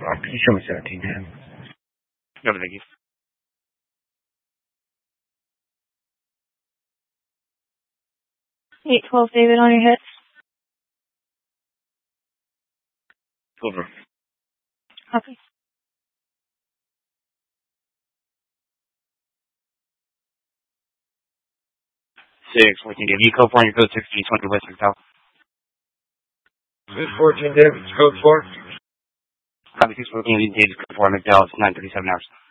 Can you show me 1710? No, thank you. 812 David on your hit. Over. Copy. 614 David. You code 4 and your code 1620 West South. 614 David, code 4. Copy 614 David, code 4 McDowell. It's 9:37 hours.